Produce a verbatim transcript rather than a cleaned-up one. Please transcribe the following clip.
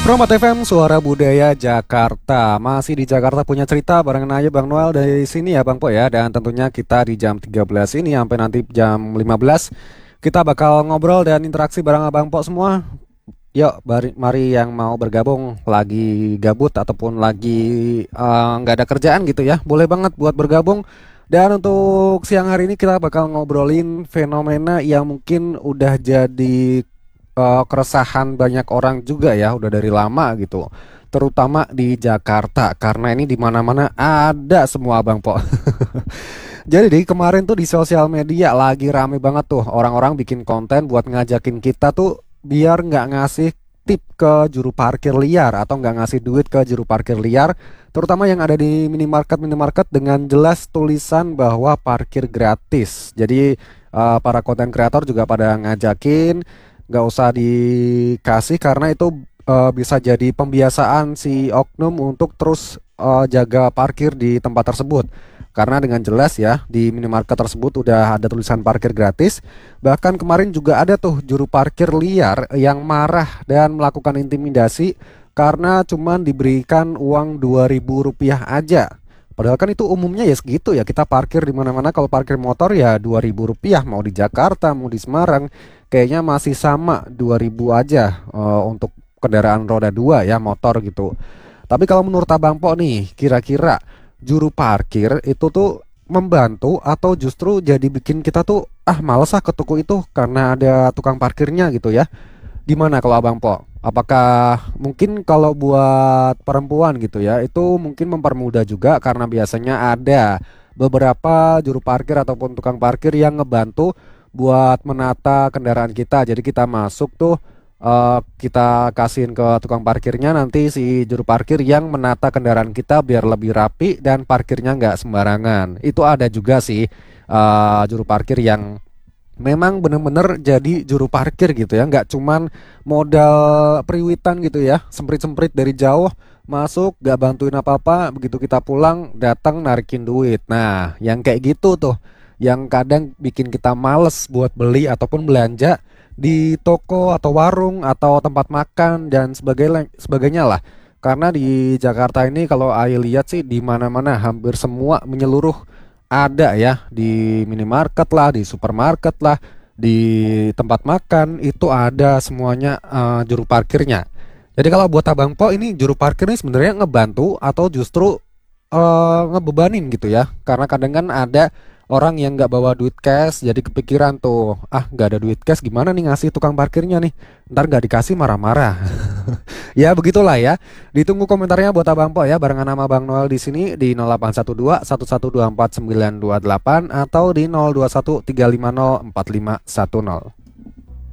Promat F M, Suara Budaya Jakarta. Masih di Jakarta punya cerita barengan aja Bang Noel dari sini ya Bang Po ya. Dan tentunya kita di jam tiga belas ini sampai nanti jam lima belas kita bakal ngobrol dan interaksi bareng Abang Po semua. Yuk, mari, mari yang mau bergabung, lagi gabut ataupun lagi eh, nggak uh, ada kerjaan gitu ya, boleh banget buat bergabung. Dan untuk siang hari ini kita bakal ngobrolin fenomena yang mungkin udah jadi uh, keresahan banyak orang juga ya, udah dari lama gitu. Terutama di Jakarta karena ini di mana-mana ada semua Bang Po. Jadi di kemarin tuh di sosial media lagi rame banget tuh orang-orang bikin konten buat ngajakin kita tuh biar nggak ngasih tip ke juru parkir liar atau nggak ngasih duit ke juru parkir liar, terutama yang ada di minimarket minimarket dengan jelas tulisan bahwa parkir gratis. Jadi uh, para konten kreator juga pada ngajakin nggak usah dikasih karena itu uh, bisa jadi pembiasaan si oknum untuk terus uh, jaga parkir di tempat tersebut. Karena dengan jelas ya di minimarket tersebut udah ada tulisan parkir gratis. Bahkan kemarin juga ada tuh juru parkir liar yang marah dan melakukan intimidasi karena cuman diberikan uang dua ribu rupiah aja. Padahal kan itu umumnya ya segitu ya, kita parkir di mana-mana kalau parkir motor ya dua ribu rupiah, mau di Jakarta mau di Semarang kayaknya masih sama dua ribu aja uh, untuk kendaraan roda dua ya, motor gitu. Tapi kalau menurut Abang Po nih, kira-kira juru parkir itu tuh membantu atau justru jadi bikin kita tuh ah males ah ke toko itu karena ada tukang parkirnya gitu ya. Gimana kalau Abang Po? Apakah mungkin kalau buat perempuan gitu ya, itu mungkin mempermudah juga karena biasanya ada beberapa juru parkir ataupun tukang parkir yang ngebantu buat menata kendaraan kita. Jadi kita masuk tuh Uh, kita kasihin ke tukang parkirnya, nanti si juru parkir yang menata kendaraan kita biar lebih rapi dan parkirnya nggak sembarangan. Itu ada juga sih uh, juru parkir yang memang bener-bener jadi juru parkir gitu ya, nggak cuman modal priwitan gitu ya, semprit-semprit dari jauh masuk gak bantuin apa-apa, begitu kita pulang datang narikin duit. Nah yang kayak gitu tuh yang kadang bikin kita males buat beli ataupun belanja di toko atau warung atau tempat makan dan sebagainya sebagainya lah. Karena di Jakarta ini kalau Ayu lihat sih di mana-mana hampir semua menyeluruh ada ya, di minimarket lah, di supermarket lah, di tempat makan itu ada semuanya uh, juru parkirnya. Jadi kalau buat Abang Po ini juru parkir ini sebenarnya ngebantu atau justru uh, ngebebanin gitu ya? Karena kadang kan ada orang yang nggak bawa duit cash, jadi kepikiran tuh, ah nggak ada duit cash gimana nih ngasih tukang parkirnya nih, ntar nggak dikasih marah-marah. Ya begitulah ya. Ditunggu komentarnya buat Abang Po ya, barengan nama Bang Noel di sini di nol delapan satu dua satu satu dua empat sembilan dua delapan atau di nol dua satu tiga lima nol empat lima satu nol.